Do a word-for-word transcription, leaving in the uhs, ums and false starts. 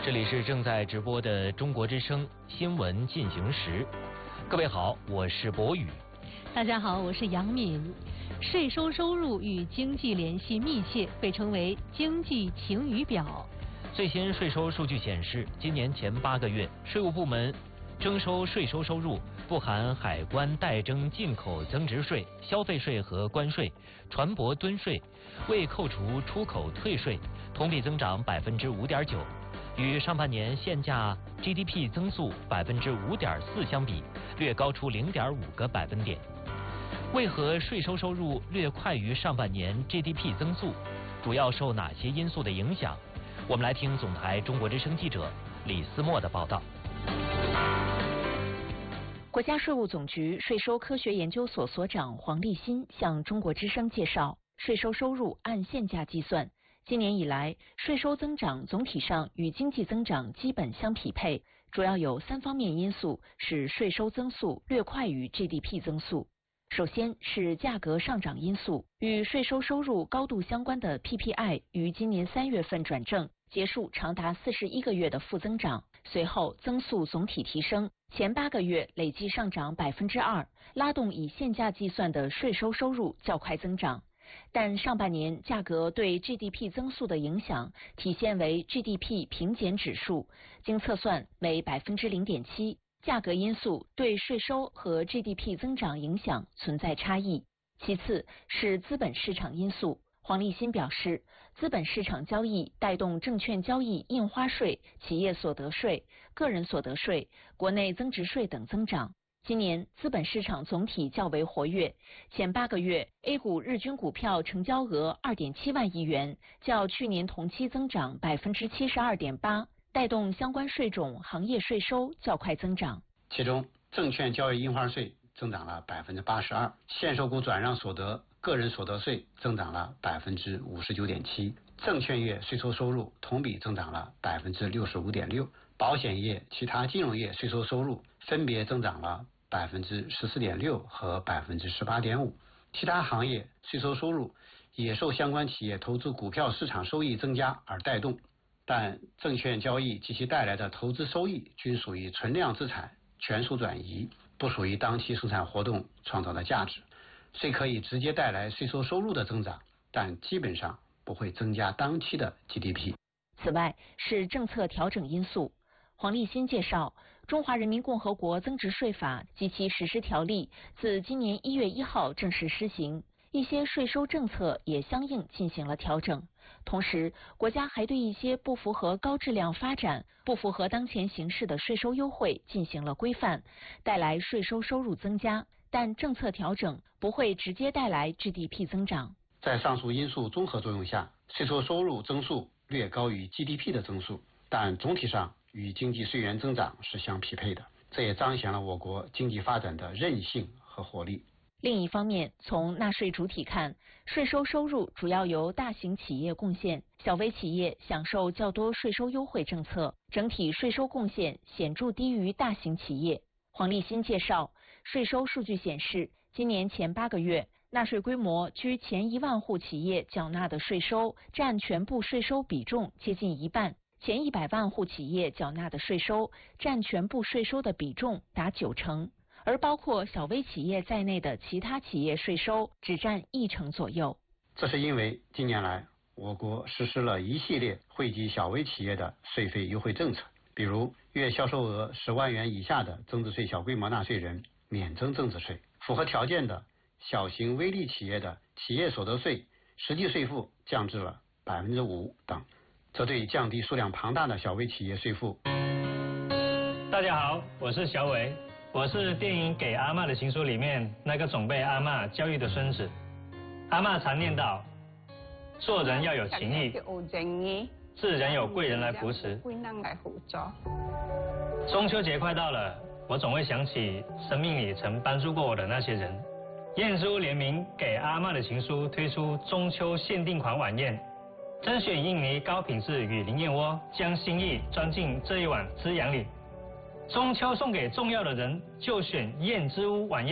这里是正在直播的中国之声新闻进行时。各位好，我是博宇。 大家好，我是杨敏。税收收入与经济联系密切，被称为经济晴雨表。 最新税收数据显示，今年前八个月，税务部门征收税收收入不含海关代征进口增值税、消费税和关税、船舶吨税，未扣除出口退税，同比增长百分之五点九。与上半年现价 G D P 增速百分之五点四相比，略高出零点五个百分点。为何税收收入略快于上半年 G D P 增速？主要受哪些因素的影响？我们来听总台中国之声记者李思墨的报道。 国家税务总局税收科学研究所所长黄立新向中国之声介绍，税收收入按现价计算。今年以来，税收增长总体上与经济增长基本相匹配，主要有三方面因素使税收增速略快于 G D P 增速。首先是价格上涨因素，与税收收入高度相关的 P P I 于今年三月份转正，结束长达四十一个月的负增长，随后增速总体提升，前八个月累计上涨百分之二，拉动以现价计算的税收收入较快增长。但上半年价格对 G D P 增速的影响体现为 G D P 平减指数，经测算为百分之零点七。价格因素对税收和 G D P 增长影响存在差异。其次是资本市场因素，黄立新表示，资本市场交易带动证券交易印花税、企业所得税、个人所得税、国内增值税等增长。今年资本市场总体较为活跃，前八个月 A 股日均股票成交额 二点七万亿元，较去年同期增长 百分之七十二点八， 带动相关税种行业税收较快增长。 其中证券交易印花税增长了 百分之八十二， 现售股转让所得个人所得税增长了 百分之五十九点七， 证券业税收收入同比增长了 百分之六十五点六， 保险业其他金融业税收收入分别增长了百分之十四点六和百分之十八点五，其他行业税收收入也受相关企业投资股票市场收益增加而带动，但证券交易及其带来的投资收益均属于存量资产全数转移，不属于当期生产活动创造的价值，虽可以直接带来税收收入的增长，但基本上不会增加当期的 G D P。 此外是政策调整因素。黄立新介绍，中华人民共和国增值税法及其实施条例自今年一月一号正式施行，一些税收政策也相应进行了调整。同时，国家还对一些不符合高质量发展、不符合当前形势的税收优惠进行了规范，带来税收收入增加，但政策调整不会直接带来 G D P 增长。 在上述因素综合作用下，税收收入增速略高于 G D P 的增速，但总体上与经济税源增长是相匹配的，这也彰显了我国经济发展的韧性和活力。 另一方面，从纳税主体看，税收收入主要由大型企业贡献，小微企业享受较多税收优惠政策，整体税收贡献显著低于大型企业。黄立新介绍，税收数据显示，今年前八个月，纳税规模居前一万户企业缴纳的税收占全部税收比重接近一半，前一百万户企业缴纳的税收占全部税收的比重达九成，而包括小微企业在内的其他企业税收只占一成左右。 这是因为近年来我国实施了一系列惠及小微企业的税费优惠政策，比如月销售额十万元以下的增值税小规模纳税人免征增值税，符合条件的小型微利企业的企业所得税实际税负降至了 百分之五 等，这对降低数量庞大的小微企业税负。 大家好，我是小伟，我是电影《给阿嬷的情书》里面那个总被阿嬷教育的孙子。阿嬷常念叨，做人要有情义，自然有贵人来扶持。中秋节快到了，我总会想起生命里曾帮助过我的那些人。燕书联名《给阿嬷的情书》推出中秋限定款晚宴，甄选印尼高品质雨林燕窝，将心意装进这一碗滋养里。中秋送给重要的人，就选燕之屋晚宴。